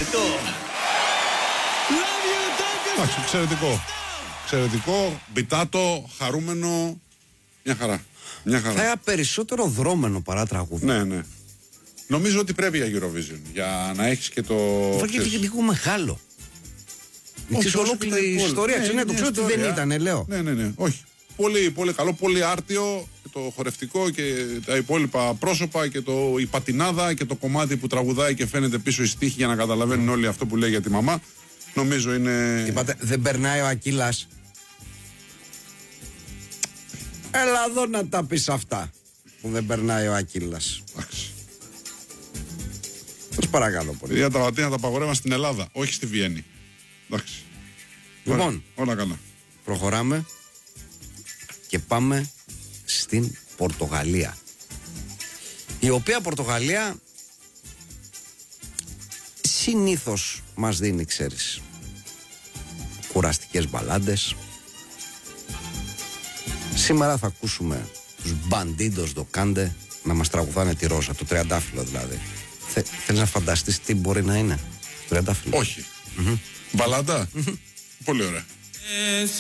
Εντάξει, εξαιρετικό. Εξαιρετικό, μπιτάτο, χαρούμενο. Μια χαρά. Μια χαρά. Θα היה περισσότερο δρόμενο παρά τραγούδι. Ναι, ναι. Νομίζω ότι πρέπει για Eurovision. Για να έχεις και το. Βαγγέλη, λίγο μεγάλο. Όχι, ολόκληρη η ιστορία. Ναι, το ξέρω ότι δεν ήταν, λέω. Ναι, ναι, ναι. Όχι. Πολύ, πολύ καλό, πολύ άρτιο. Το χορευτικό και τα υπόλοιπα πρόσωπα και η πατινάδα και το κομμάτι που τραγουδάει και φαίνεται πίσω η στίχη για να καταλαβαίνουν όλοι αυτό που λέει για τη μαμά. Νομίζω είναι. Είπατε, δεν περνάει ο Ακύλας. Έλα εδώ να τα πεις αυτά που δεν περνάει ο Ακύλας. Εντάξει. Σας παρακαλώ πολύ. Για τα Λατίνα τα απαγορεύαν στην Ελλάδα, όχι στη Βιέννη. Εντάξει. Λοιπόν, όλα καλά. Προχωράμε και πάμε στην Πορτογαλία. Η οποία Πορτογαλία συνήθως μας δίνει, ξέρεις, κουραστικές μπαλάντες. Σήμερα θα ακούσουμε τους Bandidos do Cande να μας τραγουδάνε τη Ρόζα, το τριαντάφυλλο δηλαδή. Θέλεις να φανταστείς τι μπορεί να είναι το τριαντάφυλλο? Όχι. Μπαλάντα. Πολύ ωραία.